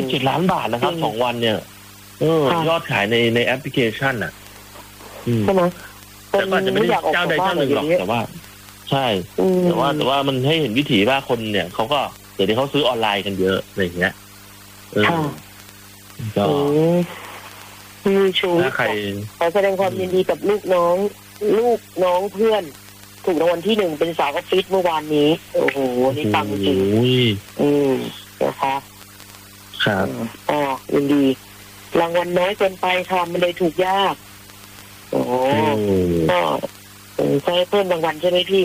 7 ล้านบาทนะครับ2 วันเนี่ยยอดขายในแอปพลิเคชันอ่ะใช่ไหมแต่ก็อาจจะไม่ได้เจ้าใดเจ้าหนึ่งหรอกแต่ว่าใช่แต่ว่ามันให้เห็นวิถีว่าคนเนี่ยเขาก็เดี๋ยวนี้เขาซื้อออนไลน์กันเยอะอะไรอย่างเงี้ยก็ชูถ้าใครขอแสดงความยินดีกับลูกน้องเพื่อนถูกรางวัลที่ 1เป็นสาวออฟฟิศเมื่อวานนี้โอ้โหนี่ปังจริงนะคะครับยินดีรางวัลน้อยเกินไปค่ะมันเลยถูกยากโอ้ก็ใช้เพิ่มรางวัลใช่ไหมพี่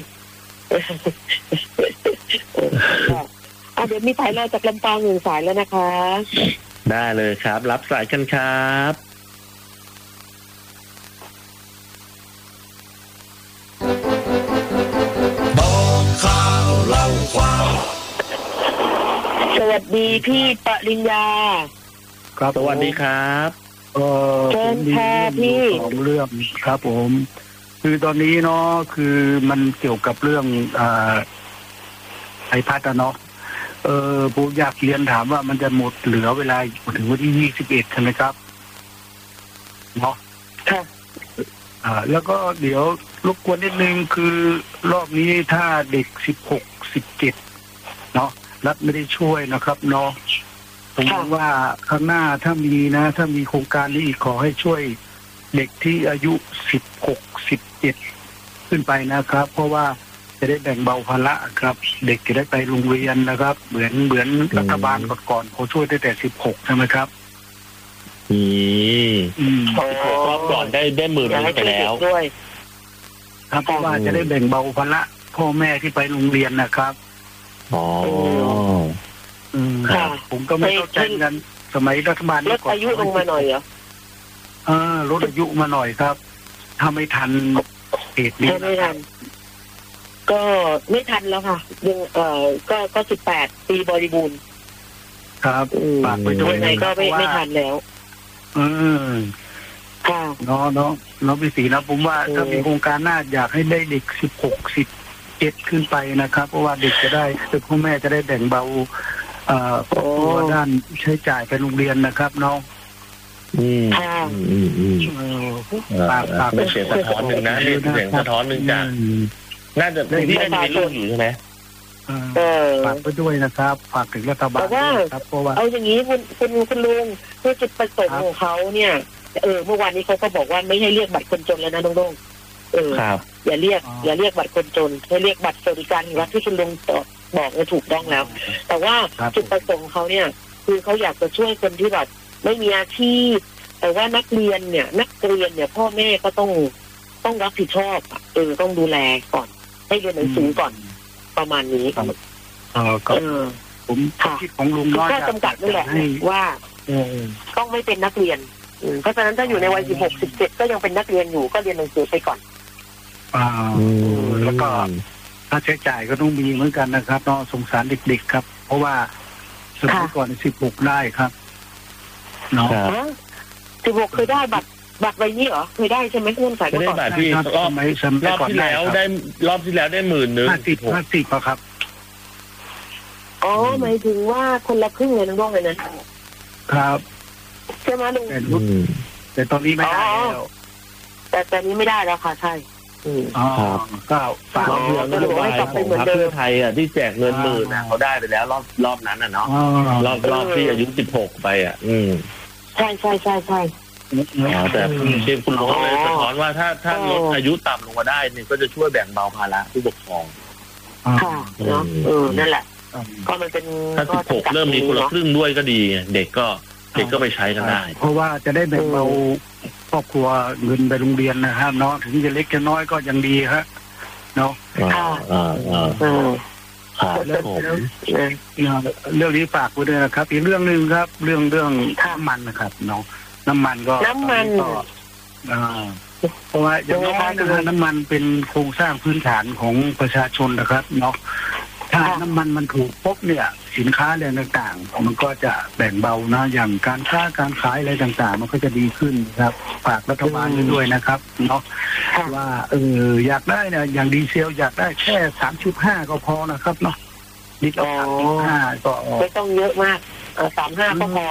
เดี๋ยวมีสายรอจากลำปาง1 สายแล้วนะคะได้เลยครับรับสายกันครับบอกข่าวเล่าความสวัสดีพี่ปริญญาครับสวัสดีครับเชิญค่ะพี่ของเรื่องครับผมคือตอนนี้เนาะคือมันเกี่ยวกับเรื่องไอพัดเนาะผมอยากเรียนถามว่ามันจะหมดเหลือเวลาถึงวันที่21ใช่ไหมครับเนาะค่ะแล้วก็เดี๋ยวรบกวนนิดนึงคือรอบนี้ถ้าเด็ก16 17เนาะรัฐไม่ได้ช่วยนะครับเนาะผมว่าข้างหน้าถ้ามีโครงการนี้อีกขอให้ช่วยเด็กที่อายุ16 17ขึ้นไปนะครับ เพราะว่าจะได้แบ่งเบาภาระครับเด็กจะได้ไปโรงเรียนนะครับเหมือนรัฐบาลก่อนเขาช่วยได้แต่16ใช่ไหมครับรอบก่อนได้10,000ไปแล้วครับเพราะว่าจะได้แบ่งเบาภาระพ่อแม่ที่ไปโรงเรียนนะครับผมก็ไม่เข้าใจกันสมัยรัฐบาลลดอายุลงมาหน่อยเหรอลดอายุมาหน่อยครับถ้าไม่ทันเหตุนี้ไม่ทันก็ไม่ทันแล้วค่ะยังก็18 ปีบริบูรณ์ครับฝากไปด้วยยังไงก็ไม่ทันแล้วค่ะเนาะพี่ศรีนะผมว่าถ้ามีโครงการน่าอยากให้ได้เด็ก16 17ขึ้นไปนะครับเพราะว่าเด็กจะได้พ่อแม่จะได้แบ่งเบาตัวด้านใช้จ่ายไปโรงเรียนนะครับน้องเป็นเสียงสะท้อนหนึ่งนะนี่เสียงสะท้อนหนึ่งจากน่าจะที่น่าจะมีลูกอยู่ใช่ไหมฝากไปด้วยนะครับฝากถึงรัฐบาลครับเพราะว่าเอาอย่างนี้คุณลุงคือจุดประสงค์ของเขาเนี่ยเมื่อวานนี้เขาก็บอกว่าไม่ให้เรียกบัตรคนจนแล้วนะน้องๆอย่าเรียกบัตรคนจนให้เรียกบัตรสวัสดิการแห่งรัฐที่คุณลุงบอกถูกต้องแล้ว แต่ว่าจุดประสงค์เขาเนี่ยคือเขาอยากจะช่วยคนที่แบบไม่มีอาชีพแต่ว่านักเรียนเนี่ยพ่อแม่ก็ต้องรับผิดชอบต้องดูแลก่อนให้เรียนหนังสือก่อนประมาณนี้ก็ผมคิดของลุงน้อยจะจำกัดนั่นแหละว่าต้องไม่เป็นนักเรียนเพราะฉะนั้นถ้าอยู่ในวัย16 17ก็ยังเป็นนักเรียนอยู่ก็เรียนหนังสือไปก่อนแล้วก็ค่าใช้จ่ายก็ต้องมีเหมือนกันนะครับเนาะสงสารเด็กๆครับเพราะว่าสมัยก่อน16ได้ครับเนาะ16เคยได้บัตรใบนี้เหรอเคยได้ใช่ไหมเงื่อนไขไม่ได้บัตรที่รอบที่แล้วได้ 10,050ครับหมายถึงว่าคนละครึ่งเลยน้องเลยนะครับใช่ไหมลุงแต่ตอนนี้ไม่ได้แล้วแต่ตอนนี้ไม่ได้แล้วค่ะใช่ครับก็ฝากเรื่องนโยบายของพรรคเพื่อไทยที่แจกเงิน10,000เขาได้ไปแล้วรอบนั้นเนาะรอบที่อายุ16ไปใช่แต่ที่คุณลุงเลยสะท้อนว่าถ้าลดอายุต่ำลงมาได้เนี่ยก็จะช่วยแบ่งเบาภาระผู้ปกครองค่ะเนาะนั่นแหละก็มันเป็นถ้า16เริ่มมีคนละครึ่งด้วยก็ดีเด็กก็ไปใช้กันได้เพราะว่าจะได้แบ่งเบาครอบครัวเงินไปโรงเรียนนะครับเนาะถึงจะเล็กจะน้อยก็ยังดีฮะเนาะเรื่องนี้ฝากไว้ด้วยนะครับอีกเรื่องนึงครับเรื่องน้ำมันนะครับเนาะน้ำมันก็เพราะว่าอย่างน้อยนะครับน้ำมันเป็นโครงสร้างพื้นฐานของประชาชนนะครับเนาะถ้าน้ำมันมันถูกปุ๊บเนี่ยสินค้าอะไรต่างๆมันก็จะแบ่งเบานะอย่างการค้าการขายอะไรต่างๆมันก็จะดีขึ้นครับฝากรัฐบาลด้วยนะครับเนาะว่าอยากได้เนี่ยอย่างดีเซลอยากได้แค่35ก็พอนะครับเนาะลิตรละ35ก็ไม่ต้องเยอะมาก35ก็พอ